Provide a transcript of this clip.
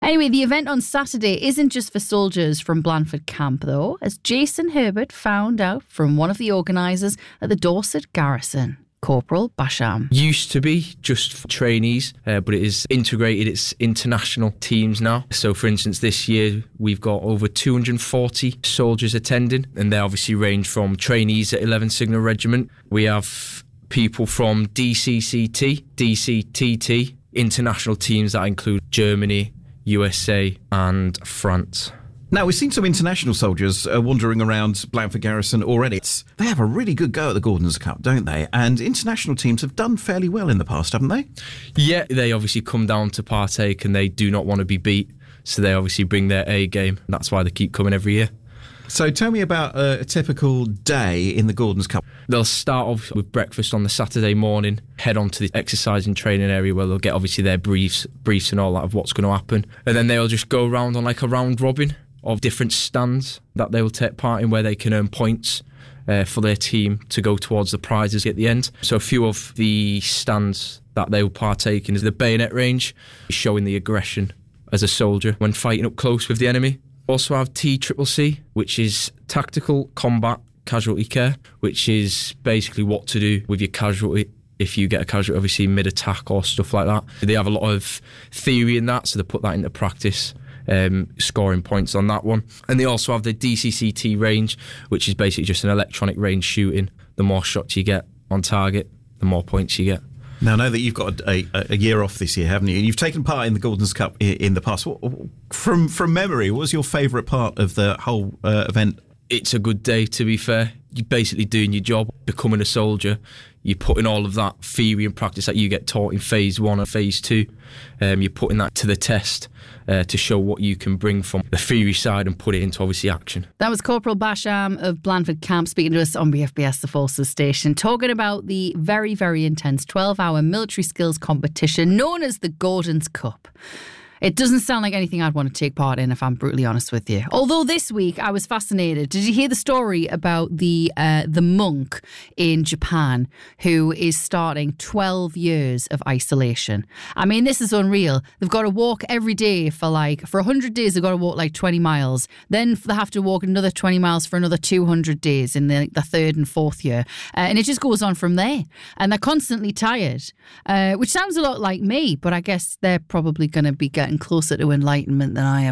Anyway, the event on Saturday isn't just for soldiers from Blandford Camp, though, as Jason Herbert found out from one of the organisers at the Dorset Garrison, Corporal Basham. Used to be just for trainees, but it is integrated. It's international teams now. So, for instance, this year we've got over 240 soldiers attending, and they obviously range from trainees at 11th Signal Regiment. We have people from DCCT, DCTT, international teams that include Germany, USA and France. Now, we've seen some international soldiers wandering around Blandford Garrison already. They have a really good go at the Gordon's Cup, don't they? And international teams have done fairly well in the past, haven't they? Yeah, they obviously come down to partake and they do not want to be beat. So they obviously bring their A game. That's why they keep coming every year. So tell me about a typical day in the Gordon's Cup. They'll start off with breakfast on the Saturday morning, head on to the exercise and training area where they'll get obviously their briefs and all that of what's going to happen. And then they'll just go around on like a round robin of different stands that they will take part in where they can earn points for their team to go towards the prizes at the end. So a few of the stands that they will partake in is the bayonet range, showing the aggression as a soldier when fighting up close with the enemy. Also have TCCC, which is Tactical Combat Casualty Care, which is basically what to do with your casualty if you get a casualty, obviously mid-attack or stuff like that. They have a lot of theory in that, so they put that into practice, scoring points on that one. And they also have the DCCT range, which is basically just an electronic range shooting. The more shots you get on target, the more points you get. Now, I know that you've got a year off this year, haven't you? And you've taken part in the Gordon's Cup in the past. From memory, what was your favourite part of the whole event? It's a good day, to be fair. You're basically doing your job, becoming a soldier. You're putting all of that theory and practice that you get taught in phase 1 and phase 2. You're putting that to the test to show what you can bring from the theory side and put it into obviously action. That was Corporal Basham of Blandford Camp speaking to us on BFBS The Forces Station, talking about the very, very intense 12-hour military skills competition known as the Gordon's Cup. It doesn't sound like anything I'd want to take part in, if I'm brutally honest with you. Although this week I was fascinated. Did you hear the story about the monk in Japan who is starting 12 years of isolation? I mean, this is unreal. They've got to walk every day for 100 days. They've got to walk like 20 miles. Then they have to walk another 20 miles for another 200 days in the third and fourth year. And it just goes on from there. And they're constantly tired, which sounds a lot like me, but I guess they're probably going to be getting closer to enlightenment than I am.